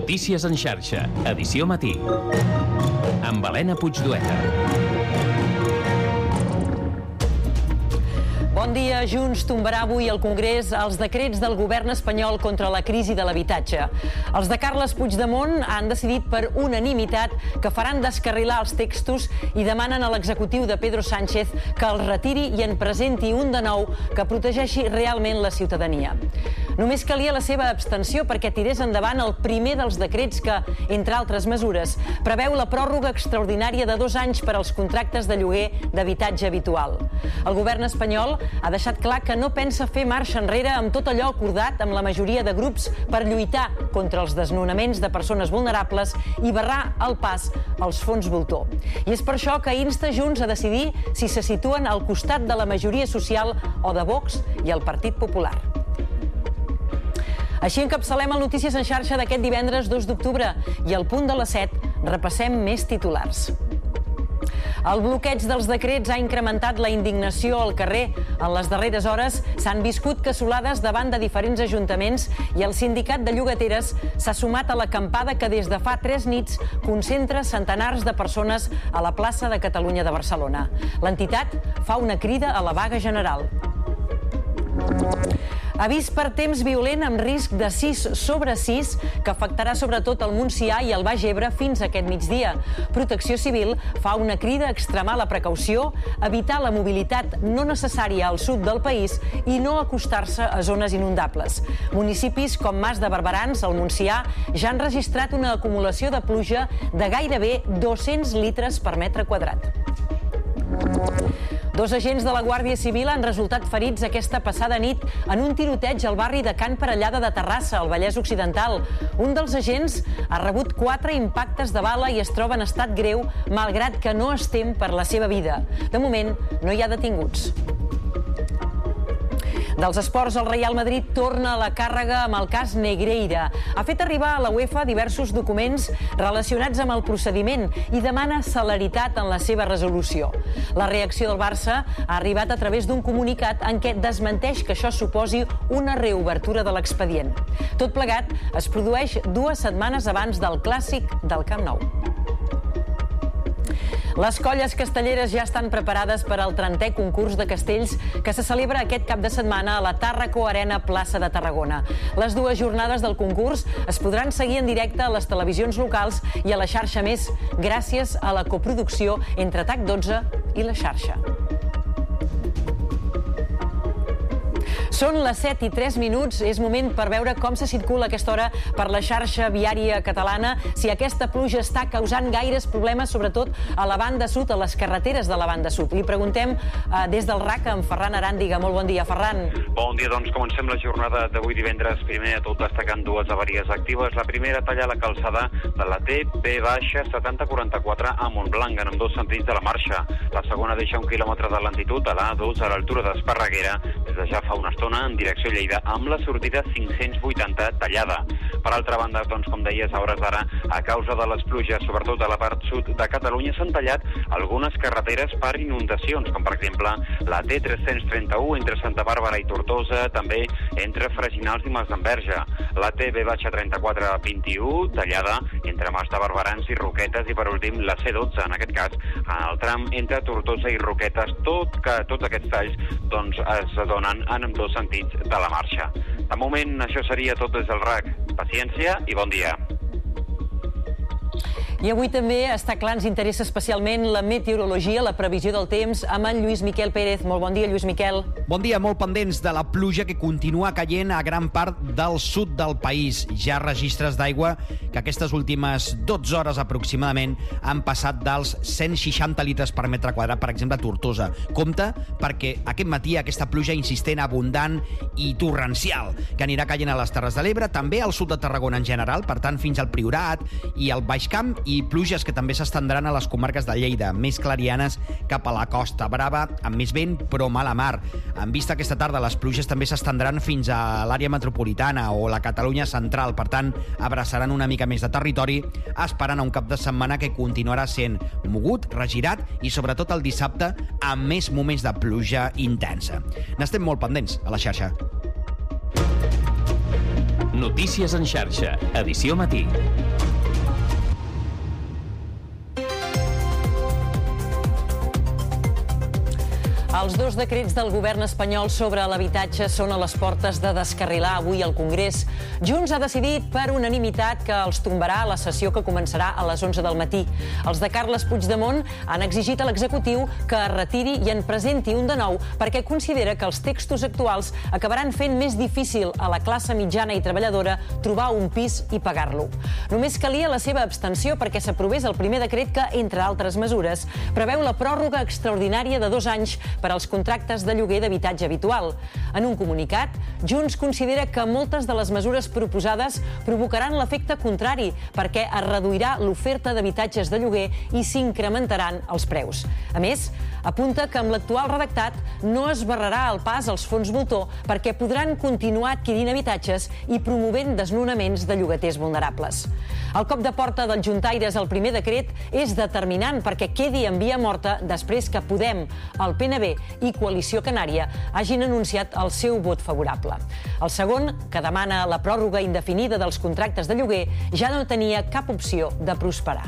Notícies en xarxa, edició matí. Amb Helena Puigdueta. Bon dia. Junts tombarà avui al Congrés els decrets del govern espanyol contra la crisi de l'habitatge. Els de Carles Puigdemont han decidit per unanimitat que faran descarrilar els textos i demanen a l'executiu de Pedro Sánchez que els retiri i en presenti un de nou que protegeixi realment la ciutadania. Només calia la seva abstenció perquè tirés endavant el primer dels decrets que, entre altres mesures, preveu la pròrroga extraordinària de 2 anys per als contractes de lloguer d'habitatge habitual. El govern espanyol ha deixat clar que no pensa fer marxa enrere amb tot allò acordat amb la majoria de grups per lluitar contra els desnonaments de persones vulnerables i barrar el pas als fons voltor. I és per això que insta Junts a decidir si se situen al costat de la majoria social o de Vox i el Partit Popular. Així encapçalem el Notícies en xarxa d'aquest divendres 2 d'octubre i al punt de les 7 repassem més titulars. El bloqueig dels decrets ha incrementat la indignació al carrer. En les darreres hores s'han viscut cassolades davant de diferents ajuntaments i el sindicat de llogateres s'ha sumat a l'acampada que des de fa 3 nits concentra centenars de persones a la plaça de Catalunya de Barcelona. L'entitat fa una crida a la vaga general. Avís per temps violent amb risc de 6/6 que afectarà sobretot el Montsià i el Baix Ebre fins aquest migdia. Protecció Civil fa una crida a extremar la precaució, evitar la mobilitat no necessària al sud del país i no acostar-se a zones inundables. Municipis com Mas de Barberans, al Montsià, ja han registrat una acumulació de pluja de gairebé 200 litres per metre quadrat. 2 agents de la Guàrdia Civil han resultat ferits aquesta passada nit en un tiroteig al barri de Can Parellada de Terrassa, al Vallès Occidental. Un dels agents ha rebut 4 impactes de bala i es troba en estat greu, malgrat que no es tem per la seva vida. De moment, no hi ha detinguts. Dels esports, el Real Madrid torna a la càrrega amb el cas Negreira. Ha fet arribar a la UEFA diversos documents relacionats amb el procediment i demana celeritat en la seva resolució. La reacció del Barça ha arribat a través d'un comunicat en què desmenteix que això suposi una reobertura de l'expedient. Tot plegat es produeix 2 setmanes abans del clàssic del Camp Nou. Les colles castelleres ja estan preparades per al 30è concurs de castells que se celebra aquest cap de setmana a la Tàrraco Arena Plaça de Tarragona. Les 2 jornades del concurs es podran seguir en directe a les televisions locals i a la xarxa Més, gràcies a la coproducció entre TAC12 i la xarxa. Són les 7:03. És moment per veure com se circula a aquesta hora per la xarxa viària catalana, si aquesta pluja està causant gaires problemes, sobretot a la banda sud, a les carreteres de la banda sud. Li preguntem des del RAC a en Ferran Aràndiga. Molt bon dia, Ferran. Bon dia, doncs comencem la jornada d'avui divendres. Primer de tot destacant 2 avaries actives. La primera talla la calçada de la T-B-7044 a Montblanc, en ambdós sentits de la marxa. La segona deixa 1 quilòmetre de lentitud a la A2 a l'altura d'Esparreguera, des de ja fa una estona en direcció a Lleida, amb la sortida 580 tallada. Per altra banda, doncs, com deies, a hores d'ara, a causa de les pluges, sobretot a la part sud de Catalunya, s'han tallat algunes carreteres per inundacions, com per exemple la T331 entre Santa Bàrbara i Tortosa, també entre Freginals i Masdenverge. La TB-3421, tallada entre Mas de Barberans i Roquetes, i per últim la C12, en aquest cas, en el tram entre Tortosa i Roquetes. Tots aquests talls doncs, es donen en ambdós sentits de la marxa. De moment, això seria tot des del RAC. Paciència i bon dia. I avui també està clar, ens interessa especialment la meteorologia, la previsió del temps, amb en Lluís Miquel Pérez. Molt bon dia, Lluís Miquel. Bon dia, molt pendents de la pluja que continua caient a gran part del sud del país. Ja registres d'aigua que aquestes últimes 12 hores aproximadament han passat dels 160 litres per metre quadrat, per exemple, a Tortosa. Compte perquè aquest matí aquesta pluja insistent, abundant i torrencial, que anirà caient a les Terres de l'Ebre, també al sud de Tarragona en general, per tant fins al Priorat i al Baix Camp, i pluges que també s'estendran a les comarques de Lleida, més clarianes cap a la Costa Brava, amb més vent però mala mar. En vista aquesta tarda, les pluges també s'estendran fins a l'àrea metropolitana o la Catalunya central, per tant, abraçaran una mica més de territori, esperant un cap de setmana que continuarà sent mogut, regirat i sobretot el dissabte amb més moments de pluja intensa. N'estem molt pendents a la xarxa. Notícies en xarxa, edició matí. Els dos decrets del govern espanyol sobre l'habitatge són a les portes de descarrilar avui al Congrés. Junts ha decidit per unanimitat que els tombarà a la sessió que començarà a les 11 del matí. Els de Carles Puigdemont han exigit a l'executiu que es retiri i en presenti un de nou perquè considera que els textos actuals acabaran fent més difícil a la classe mitjana i treballadora trobar un pis i pagar-lo. Només calia la seva abstenció perquè s'aprovés el primer decret que, entre altres mesures, preveu la pròrroga extraordinària de 2 anys per als contractes de lloguer d'habitatge habitual. En un comunicat, Junts considera que moltes de les mesures proposades provocaran l'efecte contrari perquè es reduirà l'oferta d'habitatges de lloguer i s'incrementaran els preus. A més, apunta que amb l'actual redactat no es barrarà el pas als fons voltor perquè podran continuar adquirint habitatges i promovent desnonaments de llogaters vulnerables. El cop de porta dels juntaires al primer decret és determinant perquè quedi en via morta després que Podem, el PNB i Coalició Canària hagin anunciat el seu vot favorable. El segon, que demana la pròrroga indefinida dels contractes de lloguer, ja no tenia cap opció de prosperar.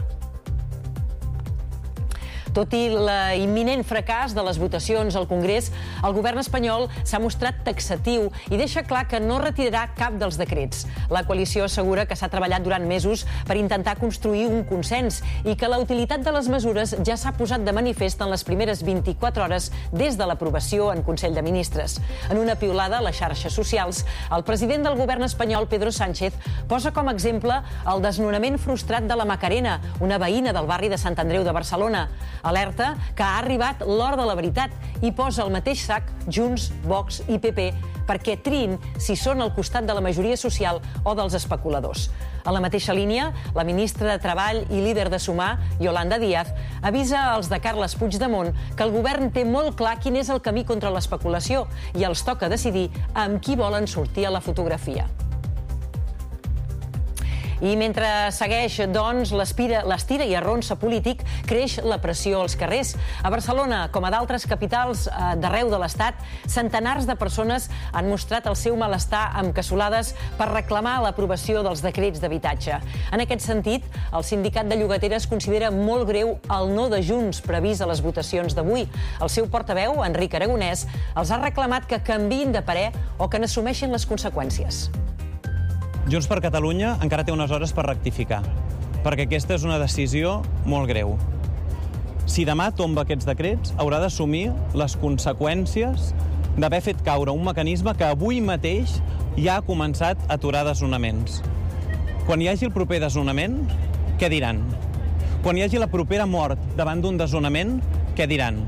Tot i l'imminent fracàs de les votacions al Congrés, el govern espanyol s'ha mostrat taxatiu i deixa clar que no retirarà cap dels decrets. La coalició assegura que s'ha treballat durant mesos per intentar construir un consens i que la utilitat de les mesures ja s'ha posat de manifest en les primeres 24 hores des de l'aprovació en Consell de Ministres. En una piulada a les xarxes socials, el president del govern espanyol, Pedro Sánchez, posa com a exemple el desnonament frustrat de la Macarena, una veïna del barri de Sant Andreu de Barcelona. Alerta que ha arribat l'hora de la veritat i posa al mateix sac Junts, Vox i PP perquè triïn si són al costat de la majoria social o dels especuladors. A la mateixa línia, la ministra de Treball i líder de Sumar, Yolanda Díaz, avisa als de Carles Puigdemont que el govern té molt clar quin és el camí contra l'especulació i els toca decidir amb qui volen sortir a la fotografia. I mentre segueix, doncs, l'estira i arronsa polític, creix la pressió als carrers. A Barcelona, com a d'altres capitals d'arreu de l'Estat, centenars de persones han mostrat el seu malestar amb cassolades per reclamar l'aprovació dels decrets d'habitatge. En aquest sentit, el sindicat de llogateres considera molt greu el no de Junts previst a les votacions d'avui. El seu portaveu, Enric Aragonès, els ha reclamat que canviïn de parer o que n'assumeixin les conseqüències. Junts per Catalunya encara té unes hores per rectificar, perquè aquesta és una decisió molt greu. Si demà tomba aquests decrets, haurà d'assumir les conseqüències d'haver fet caure un mecanisme que avui mateix ja ha començat a aturar desnonaments. Quan hi hagi el proper desnonament, què diran? Quan hi hagi la propera mort davant d'un desnonament, què diran?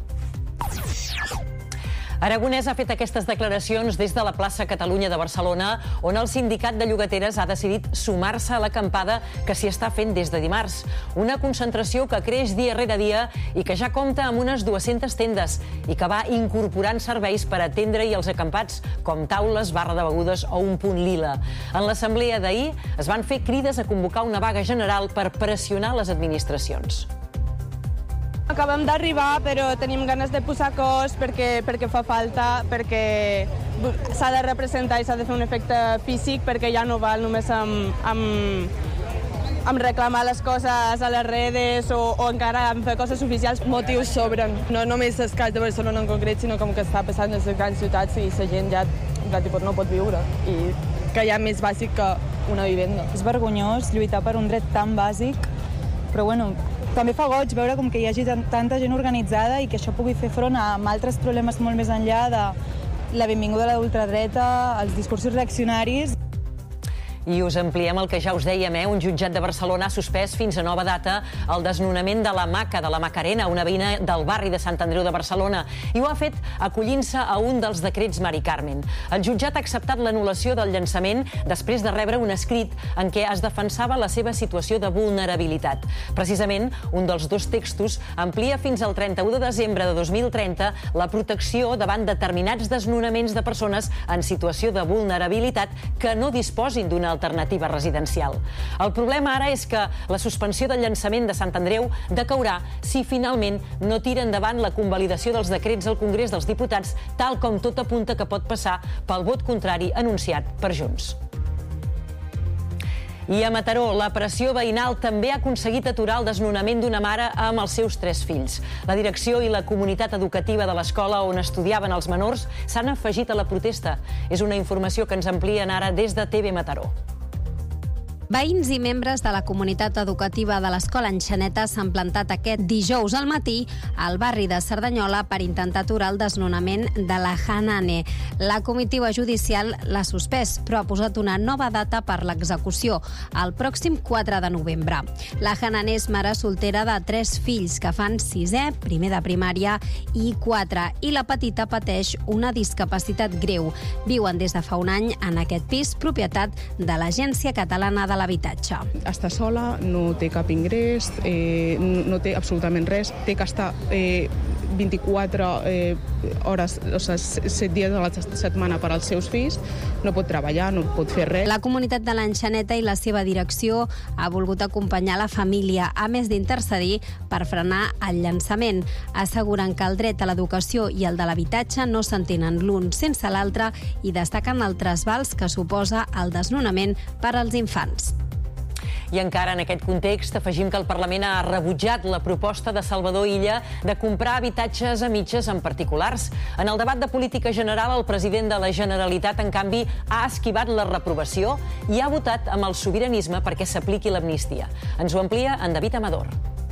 Aragonès ha fet aquestes declaracions des de la plaça Catalunya de Barcelona, on el sindicat de llogateres ha decidit sumar-se a l'acampada que s'hi està fent des de dimarts. Una concentració que creix dia rere dia i que ja compta amb unes 200 tendes i que va incorporant serveis per atendre-hi els acampats, com taules, barra de begudes o un punt lila. En l'assemblea d'ahir es van fer crides a convocar una vaga general per pressionar les administracions. Acabem d'arribar, però tenim ganes de posar cos perquè fa falta, perquè s'ha de representar i s'ha de fer un efecte físic, perquè ja no val només amb reclamar les coses a les redes o encara amb fer coses oficials. Motius sobren. No només el cas de Barcelona en concret, sinó com que està passant en les grans ciutats i la gent ja no pot viure. I que hi ha més bàsic que una vivenda. És vergonyós lluitar per un dret tan bàsic, però bueno, també fa goig veure com que hi hagi tanta gent organitzada i que això pugui fer front a altres problemes molt més enllà de la benvinguda a la ultradreta, els discursos reaccionaris. I us ampliem el que ja us dèiem, un jutjat de Barcelona ha suspès fins a nova data el desnonament de la Maca, de la Macarena, una veïna del barri de Sant Andreu de Barcelona, i ho ha fet acollint-se a un dels decrets Mari Carmen. El jutjat ha acceptat l'anul·lació del llançament després de rebre un escrit en què es defensava la seva situació de vulnerabilitat. Precisament, un dels dos textos amplia fins al 31 de desembre de 2030 la protecció davant determinats desnonaments de persones en situació de vulnerabilitat que no disposin d'una alternativa residencial. El problema ara és que la suspensió del llançament de Sant Andreu decaurà si finalment no tira endavant la convalidació dels decrets al Congrés dels Diputats, tal com tot apunta que pot passar pel vot contrari anunciat per Junts. I a Mataró, la pressió veïnal també ha aconseguit aturar el desnonament d'una mare amb els seus 3 fills. La direcció i la comunitat educativa de l'escola on estudiaven els menors s'han afegit a la protesta. És una informació que ens amplien ara des de TV Mataró. Veïns i membres de la comunitat educativa de l'escola Enxaneta s'han plantat aquest dijous al matí al barri de Cerdanyola per intentar aturar el desnonament de la Hanane. La comitiva judicial l'ha suspès, però ha posat una nova data per l'execució, el pròxim 4 de novembre. La Hanane és mare soltera de 3 fills que fan 6è, primer de primària i 4, i la petita pateix una discapacitat greu. Viuen des de fa un any en aquest pis, propietat de l'Agència Catalana de l'Habitatge. Està sola, no té cap ingrés, no té absolutament res, té que estar 24 hores, o sigui, 7 dies a la setmana per als seus fills, no pot treballar, no pot fer res. La comunitat de l'Enxaneta i la seva direcció ha volgut acompanyar la família, a més d'intercedir per frenar el llançament. Asseguren que el dret a l'educació i el de l'habitatge no s'entenen l'un sense l'altre i destaquen el trasbals que suposa el desnonament per als infants. I encara en aquest context afegim que el Parlament ha rebutjat la proposta de Salvador Illa de comprar habitatges a mitges en particulars. En el debat de política general, el president de la Generalitat, en canvi, ha esquivat la reprovació i ha votat amb el sobiranisme perquè s'apliqui l'amnistia. Ens ho amplia en David Amador.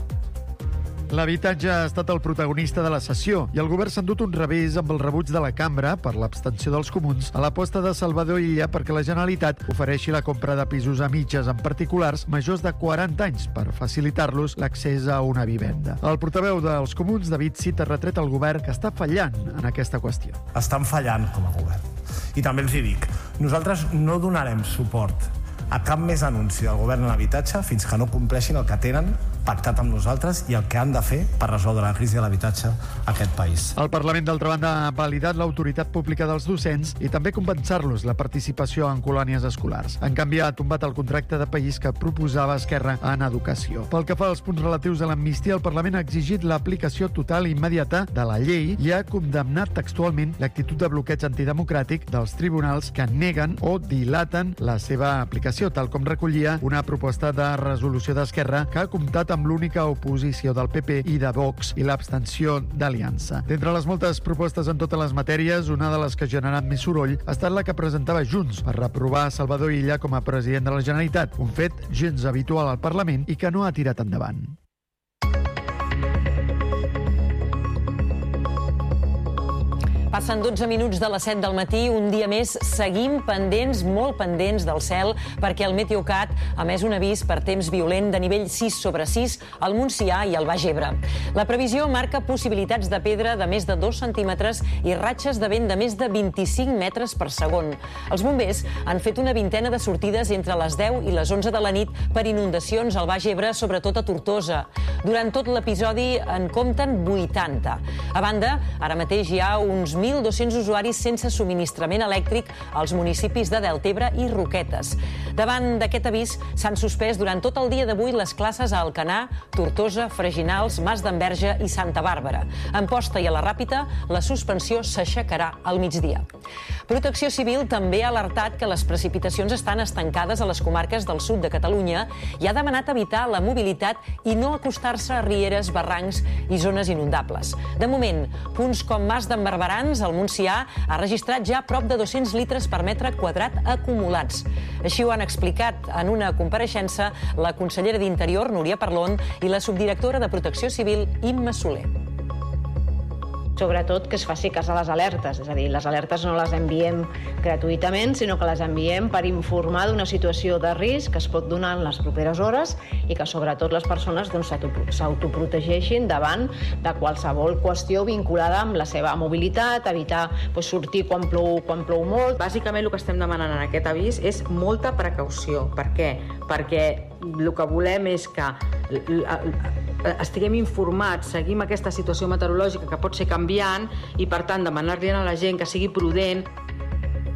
L'habitatge ha estat el protagonista de la sessió i el govern s'ha endut un revés amb el rebuig de la cambra per l'abstenció dels comuns a l'aposta de Salvador Illa perquè la Generalitat ofereixi la compra de pisos a mitges en particulars majors de 40 anys per facilitar-los l'accés a una vivenda. El portaveu dels comuns, David Cid, ha retret al govern que està fallant en aquesta qüestió. Estan fallant com a govern. I també els hi dic, nosaltres no donarem suport a cap més anunci del govern en l'habitatge fins que no compleixin el que tenen pactat amb nosaltres i el que han de fer per resoldre la crisi de l'habitatge a aquest país. El Parlament, d'altra banda, ha validat l'autoritat pública dels docents i també compensar-los la participació en colònies escolars. En canvi, ha tombat el contracte de país que proposava Esquerra en educació. Pel que fa als punts relatius a l'amnistia, el Parlament ha exigit l'aplicació total i immediata de la llei i ha condemnat textualment l'actitud de bloqueig antidemocràtic dels tribunals que neguen o dilaten la seva aplicació, tal com recollia una proposta de resolució d'Esquerra que ha comptat amb l'única oposició del PP i de Vox i l'abstenció d'Aliança. D'entre les moltes propostes en totes les matèries, una de les que ha generat més soroll ha estat la que presentava Junts per reprovar Salvador Illa com a president de la Generalitat, un fet gens habitual al Parlament i que no ha tirat endavant. Passen 12 minuts de les 7 del matí. Un dia més seguim pendents, molt pendents del cel, perquè el Meteocat ha emès un avís per temps violent de nivell 6/6 al Montsià i al Baix Ebre. La previsió marca possibilitats de pedra de més de 2 centímetres i ratxes de vent de més de 25 metres per segon. Els bombers han fet una vintena de sortides entre les 10 i les 11 de la nit per inundacions al Baix Ebre, sobretot a Tortosa. Durant tot l'episodi en compten 80. A banda, ara mateix hi ha uns 1.200 usuaris sense subministrament elèctric als municipis de Deltebre i Roquetes. Davant d'aquest avís, s'han suspès durant tot el dia d'avui les classes a Alcanar, Tortosa, Freginals, Mas d'Enverge i Santa Bàrbara. A Amposta i a la Ràpita, la suspensió s'aixecarà al migdia. Protecció Civil també ha alertat que les precipitacions estan estancades a les comarques del sud de Catalunya i ha demanat evitar la mobilitat i no acostar-se a rieres, barrancs i zones inundables. De moment, punts com Mas d'en Barberans, al Montsià, ha registrat ja prop de 200 litres per metre quadrat acumulats. Així ho han explicat en una compareixença la consellera d'Interior, Núria Parlon, i la subdirectora de Protecció Civil, Imma Soler. Sobretot que es faci cas a les alertes, és a dir, les alertes no les enviem gratuïtament, sinó que les enviem per informar d'una situació de risc que es pot donar en les properes hores i que sobretot les persones s'autoprotegeixin davant de qualsevol qüestió vinculada amb la seva mobilitat, evitar sortir quan plou molt. Bàsicament el que estem demanant en aquest avís és molta precaució. Per què? Perquè el que volem és que estiguem informats, seguim aquesta situació meteorològica que pot ser canviant i, per tant, demanar-li a la gent que sigui prudent.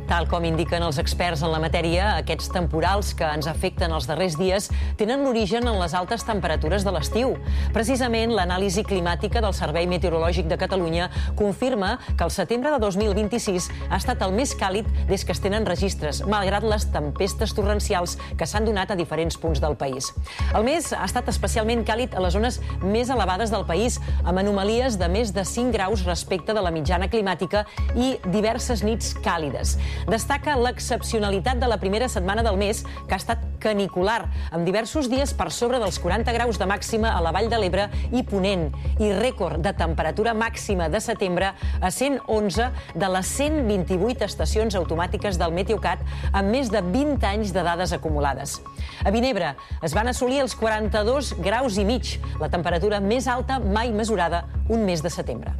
Tal com indiquen els experts en la matèria, aquests temporals que ens afecten els darrers dies tenen l'origen en les altes temperatures de l'estiu. Precisament, l'anàlisi climàtica del Servei Meteorològic de Catalunya confirma que el setembre de 2026 ha estat el més càlid des que es tenen registres, malgrat les tempestes torrencials que s'han donat a diferents punts del país. El mes ha estat especialment càlid a les zones més elevades del país, amb anomalies de més de 5 graus respecte de la mitjana climàtica i diverses nits càlides. Destaca l'excepcionalitat de la primera setmana del mes, que ha estat canicular, amb diversos dies per sobre dels 40 graus de màxima a la Vall de l'Ebre i Ponent, i rècord de temperatura màxima de setembre a 111 de les 128 estacions automàtiques del Meteocat, amb més de 20 anys de dades acumulades. A Vinebre es van assolir els 42 graus i mig, la temperatura més alta mai mesurada un mes de setembre.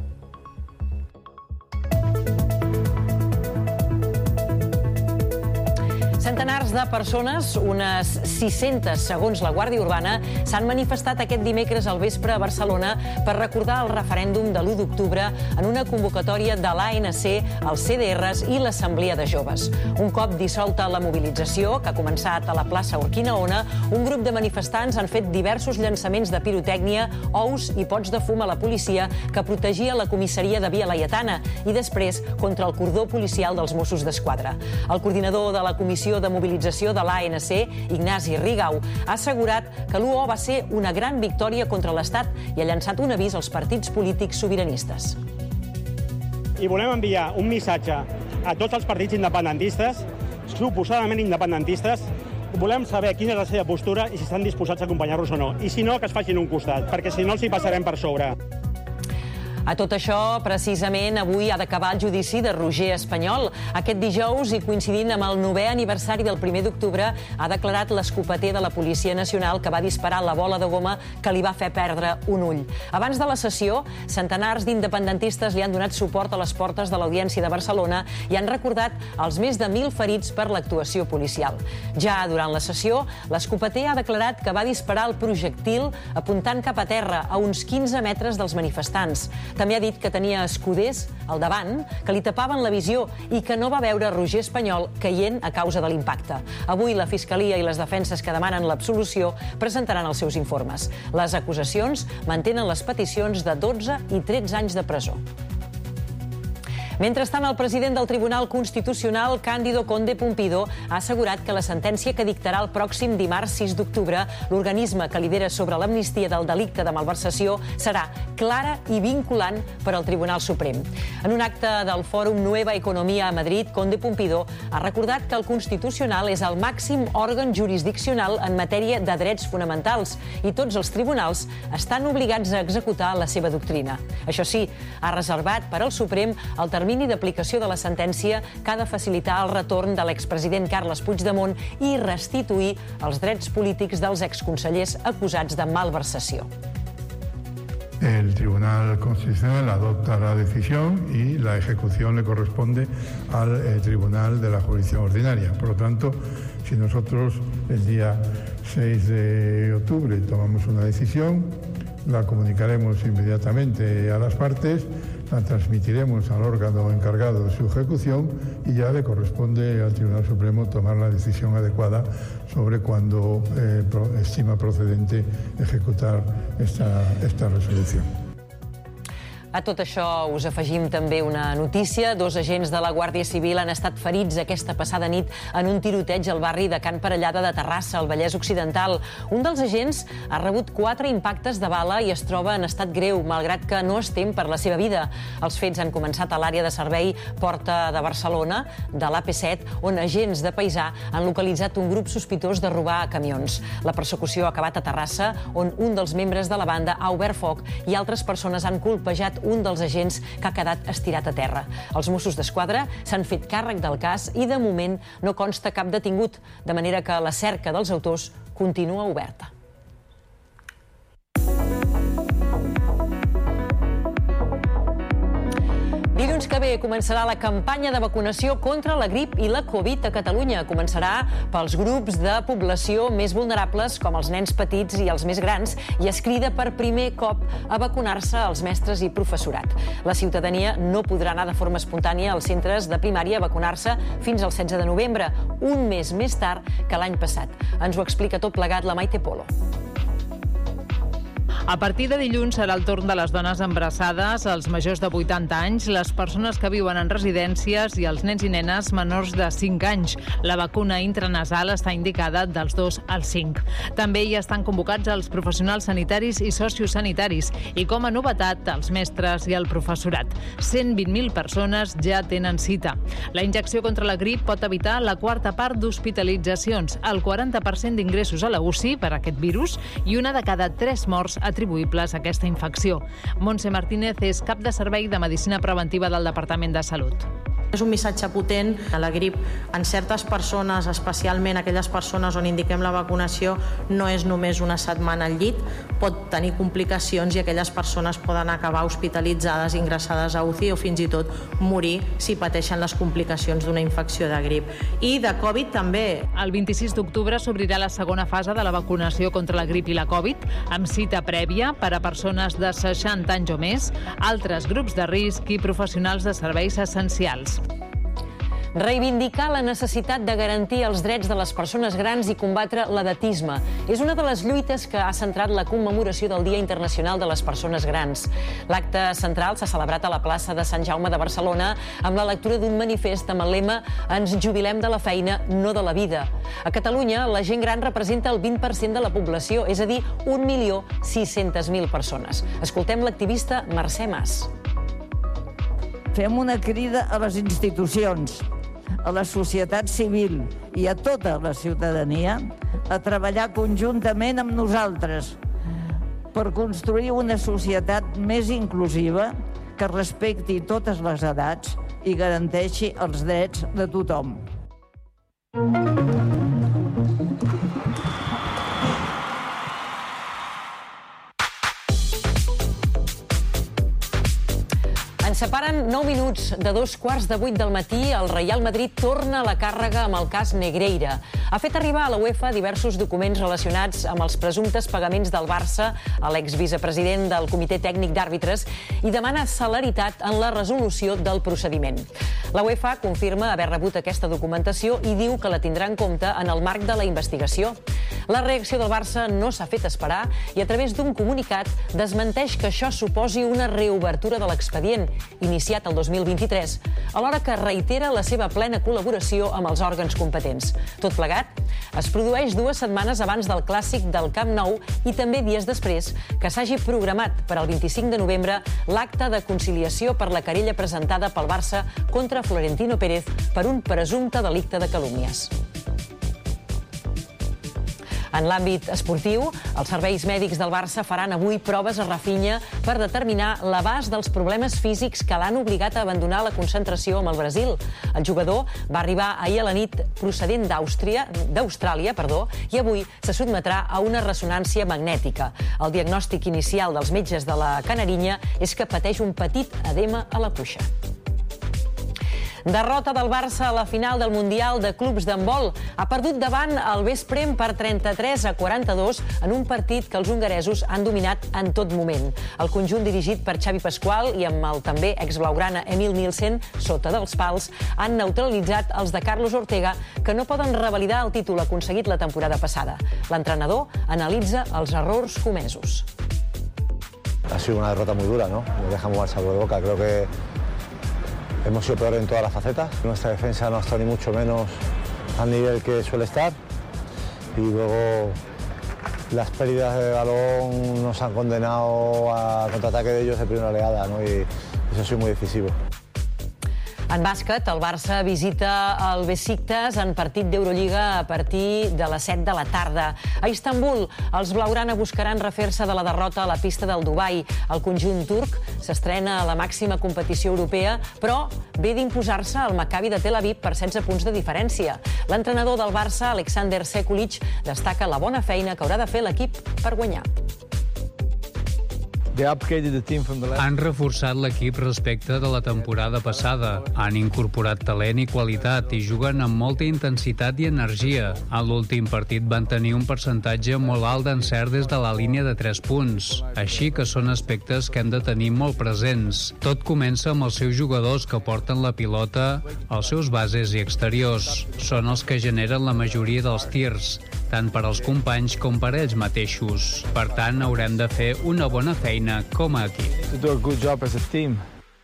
Centenars de persones, unes 600 segons la Guàrdia Urbana, s'han manifestat aquest dimecres al vespre a Barcelona per recordar el referèndum de l'1 d'octubre en una convocatòria de l'ANC, els CDRs i l'Assemblea de Joves. Un cop dissolta la mobilització, que ha començat a la plaça Urquinaona, un grup de manifestants han fet diversos llançaments de pirotècnia, ous i pots de fum a la policia que protegia la comissaria de Via Laietana i després contra el cordó policial dels Mossos d'Esquadra. El coordinador de la Comissió de Mobilització de l'ANC, Ignasi Rigau, ha assegurat que l'1 va ser una gran victòria contra l'Estat i ha llançat un avís als partits polítics sobiranistes. I volem enviar un missatge a tots els partits independentistes, suposadament independentistes. Volem saber quina és la seva postura i si estan disposats a acompanyar-nos o no. I si no, que es facin un costat, perquè si no els hi passarem per sobre. A tot això, precisament, avui ha d'acabar el judici de Roger Espanyol. Aquest dijous, i coincidint amb el 9è aniversari del 1 d'octubre, ha declarat l'escopeter de la Policia Nacional que va disparar la bola de goma que li va fer perdre un ull. Abans de la sessió, centenars d'independentistes li han donat suport a les portes de l'Audiència de Barcelona i han recordat els més de 1.000 ferits per l'actuació policial. Ja durant la sessió, l'escopeter ha declarat que va disparar el projectil apuntant cap a terra, a uns 15 metres dels manifestants. També ha dit que tenia escuders al davant que li tapaven la visió i que no va veure Roger Espanyol caient a causa de l'impacte. Avui la Fiscalia i les defenses que demanen l'absolució presentaran els seus informes. Les acusacions mantenen les peticions de 12 i 13 anys de presó. Mentrestant, el president del Tribunal Constitucional, Cándido Conde Pumpido, ha assegurat que la sentència que dictarà el pròxim dimarts 6 d'octubre, l'organisme que lidera sobre l'amnistia del delicte de malversació, serà clara i vinculant per al Tribunal Suprem. En un acte del Fòrum Nueva Economía a Madrid, Conde Pumpido ha recordat que el Constitucional és el màxim òrgan jurisdiccional en matèria de drets fonamentals i tots els tribunals estan obligats a executar la seva doctrina. Això sí, ha reservat per al Suprem el termini d'aplicació de la sentència que ha de facilitar el retorn de l'expresident Carles Puigdemont i restituir els drets polítics dels exconsellers acusats de malversació. El Tribunal Constitucional adopta la decisión y la ejecución le corresponde al Tribunal de la Jurisdicción Ordinaria. Por lo tanto, si nosotros el día 6 de octubre tomamos una decisión, la comunicaremos inmediatamente a las partes, la transmitiremos al órgano encargado de su ejecución y ya le corresponde al Tribunal Supremo tomar la decisión adecuada sobre cuándo estima procedente ejecutar esta resolución. A tot això us afegim també una notícia. 2 agents de la Guàrdia Civil han estat ferits aquesta passada nit en un tiroteig al barri de Can Parellada de Terrassa, al Vallès Occidental. Un dels agents ha rebut 4 impactes de bala i es troba en estat greu, malgrat que no es tem per la seva vida. Els fets han començat a l'àrea de servei Porta de Barcelona, de l'AP7, on agents de paisà han localitzat un grup sospitós de robar camions. La persecució ha acabat a Terrassa, on un dels membres de la banda ha obert foc i altres persones han colpejat un dels agents que ha quedat estirat a terra. Els Mossos d'Esquadra s'han fet càrrec del cas i, de moment, no consta cap detingut, de manera que la cerca dels autors continua oberta. Dilluns que ve començarà la campanya de vacunació contra la grip i la Covid a Catalunya. Començarà pels grups de població més vulnerables, com els nens petits i els més grans, i es crida per primer cop a vacunar-se els mestres i professorat. La ciutadania no podrà anar de forma espontània als centres de primària a vacunar-se fins al 16 de novembre, un mes més tard que l'any passat. Ens ho explica tot plegat la Maite Polo. A partir de dilluns serà el torn de les dones embarassades, els majors de 80 anys, les persones que viuen en residències i els nens i nenes menors de 5 anys. La vacuna intranasal està indicada dels 2 als 5. També hi estan convocats els professionals sanitaris i sociosanitaris i, com a novetat, els mestres i el professorat. 120.000 persones ja tenen cita. La injecció contra la grip pot evitar la quarta part d'hospitalitzacions, el 40% d'ingressos a la UCI per aquest virus i una de cada 3 morts atribuïbles a aquesta infecció. Montse Martínez és cap de servei de Medicina Preventiva del Departament de Salut. És un missatge potent. La grip en certes persones, especialment aquelles persones on indiquem la vacunació, no és només una setmana al llit, pot tenir complicacions i aquelles persones poden acabar hospitalitzades, ingressades a UCI o fins i tot morir si pateixen les complicacions d'una infecció de grip. I de Covid també. El 26 d'octubre s'obrirà la segona fase de la vacunació contra la grip i la Covid, amb cita prèvia per a persones de 60 anys o més, altres grups de risc i professionals de serveis essencials. Reivindicar la necessitat de garantir els drets de les persones grans i combatre l'edatisme és una de les lluites que ha centrat la commemoració del Dia Internacional de les Persones Grans. L'acte central s'ha celebrat a la plaça de Sant Jaume de Barcelona amb la lectura d'un manifest amb el lema «Ens jubilem de la feina, no de la vida». A Catalunya, la gent gran representa el 20% de la població, és a dir, 1.600.000 persones. Escoltem l'activista Mercè Mas. Fem una crida a les institucions, a la societat civil i a tota la ciutadania a treballar conjuntament amb nosaltres per construir una societat més inclusiva que respecti totes les edats i garanteixi els drets de tothom. Ens separen 9 minuts de 7:15 del matí. El Real Madrid torna a la càrrega amb el cas Negreira. Ha fet arribar a la UEFA diversos documents relacionats amb els presumptes pagaments del Barça a l'exvicepresident del Comitè Tècnic d'Àrbitres i demana celeritat en la resolució del procediment. La UEFA confirma haver rebut aquesta documentació i diu que la tindrà en compte en el marc de la investigació. La reacció del Barça no s'ha fet esperar i a través d'un comunicat desmenteix que això suposi una reobertura de l'expedient iniciat el 2023, alhora que reitera la seva plena col·laboració amb els òrgans competents. Tot plegat es produeix 2 setmanes abans del clàssic del Camp Nou i també dies després que s'hagi programat per al 25 de novembre l'acte de conciliació per la querella presentada pel Barça contra Florentino Pérez per un presumpte delicte de calúmnies. En l'àmbit esportiu, els serveis mèdics del Barça faran avui proves a Rafinha per determinar l'abast dels problemes físics que l'han obligat a abandonar la concentració amb el Brasil. El jugador va arribar ahir a la nit procedent d'Austràlia, i avui se sotmetrà a una ressonància magnètica. El diagnòstic inicial dels metges de la Canarinya és que pateix un petit edema a la cuixa. Derrota del Barça a la final del Mundial de Clubs d'handbol. Ha perdut davant el Veszprém per 33-42 en un partit que els hongaresos han dominat en tot moment. El conjunt dirigit per Xavi Pasqual i amb el també exblaugrana Emil Nielsen sota dels pals han neutralitzat els de Carlos Ortega, que no poden revalidar el títol aconseguit la temporada passada. L'entrenador analitza els errors comesos. Ha sido una derrota muy dura, ¿no? Nos deja muy mal sabor de boca. Creo que hemos sido peores en todas las facetas. Nuestra defensa no ha estado ni mucho menos al nivel que suele estar. Y luego las pérdidas de balón nos han condenado a contraataque de ellos de primera oleada, ¿no? Y eso ha sido muy decisivo. En bàsquet, el Barça visita el Besiktas en partit d'Eurolliga a partir de les 7 de la tarda. A Istanbul, els blaugrana buscaran refer-se de la derrota a la pista del Dubai. El conjunt turc s'estrena a la màxima competició europea, però ve d'imposar-se al Maccabi de Tel Aviv per 16 punts de diferència. L'entrenador del Barça, Alexander Sekulic, destaca la bona feina que haurà de fer l'equip per guanyar. Han reforçat l'equip respecte de la temporada passada. Han incorporat talent i qualitat i juguen amb molta intensitat i energia. A l'últim partit van tenir un percentatge molt alt d'encert des de la línia de 3 punts. Així que són aspectes que hem de tenir molt presents. Tot comença amb els seus jugadors que porten la pilota, els seus bases i exteriors. Són els que generen la majoria dels tirs, tant per als companys com per ells mateixos. Per tant, haurem de fer una bona feina com a equip. To do a good job as a team.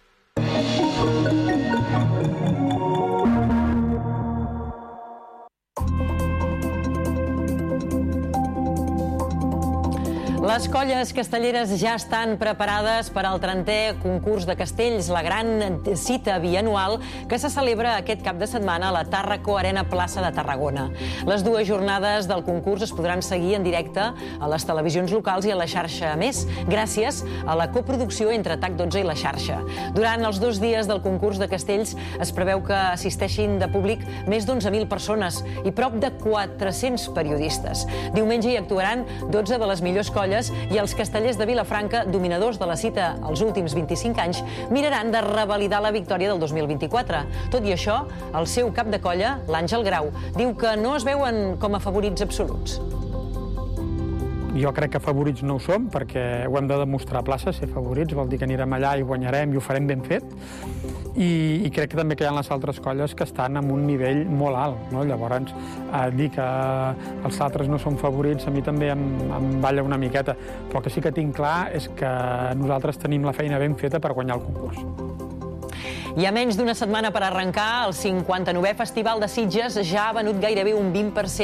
Les colles castelleres ja estan preparades per al 30è concurs de castells, la gran cita bianual que se celebra aquest cap de setmana a la Tàrraco Arena Plaça de Tarragona. Les dues jornades del concurs es podran seguir en directe a les televisions locals i a la xarxa Més, gràcies a la coproducció entre TAC12 i la xarxa. Durant els 2 dies del concurs de castells es preveu que assisteixin de públic més d'11.000 persones i prop de 400 periodistes. Diumenge hi actuaran 12 de les millors colles i els castellers de Vilafranca, dominadors de la cita els últims 25 anys, miraran de revalidar la victòria del 2024. Tot i això, el seu cap de colla, l'Àngel Grau, diu que no es veuen com a favorits absoluts. Jo crec que favorits no ho som, perquè ho hem de demostrar a plaça, ser favorits, vol dir que anirem allà i guanyarem i ho farem ben fet. I crec que també que hi ha les altres colles que estan en un nivell molt alt, no? Llavors, dir que els altres no són favorits a mi també em balla una miqueta, però el que sí que tinc clar és que nosaltres tenim la feina ben feta per guanyar el concurs. I a menys d'una setmana per arrencar, el 59è Festival de Sitges ja ha venut gairebé un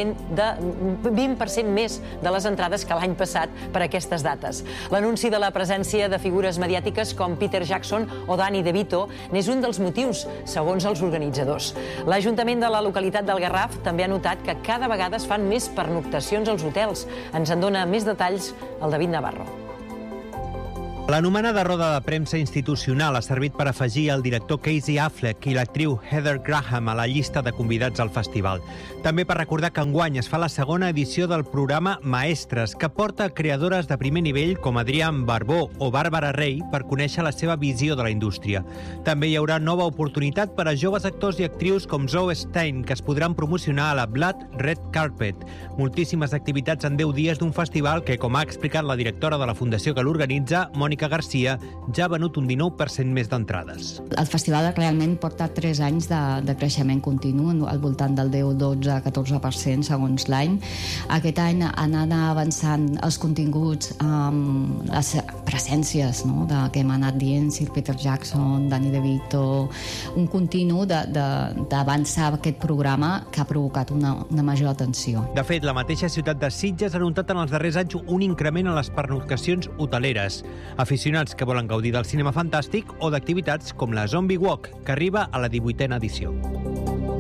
20% més de les entrades que l'any passat per aquestes dates. L'anunci de la presència de figures mediàtiques com Peter Jackson o Danny DeVito n'és un dels motius, segons els organitzadors. L'Ajuntament de la localitat del Garraf també ha notat que cada vegada es fan més pernoctacions als hotels. Ens en dona més detalls el David Navarro. L'anomenada roda de premsa institucional ha servit per afegir el director Casey Affleck i l'actriu Heather Graham a la llista de convidats al festival. També per recordar que enguany es fa la segona edició del programa Maestres, que porta creadores de primer nivell com Adrián Barbó o Bàrbara Rey per conèixer la seva visió de la indústria. També hi haurà nova oportunitat per a joves actors i actrius com Zoe Stein, que es podran promocionar a la Blood Red Carpet. Moltíssimes activitats en 10 dies d'un festival que, com ha explicat la directora de la fundació que l'organitza, Mònica Garcia, ja ha venut un 19% més d'entrades. El festival realment porta 3 anys de creixement continu, al voltant del 10, 12, 14% segons l'any. Aquest any anant avançant els continguts, les presències que hem anat dient, Sir Peter Jackson, Danny DeVito, un continu d'avançar aquest programa que ha provocat una major atenció. De fet, la mateixa ciutat de Sitges ha notat en els darrers anys un increment en les pernoctacions hoteleres. Aficionats que volen gaudir del cinema fantàstic o d'activitats com la Zombie Walk, que arriba a la 18a edició.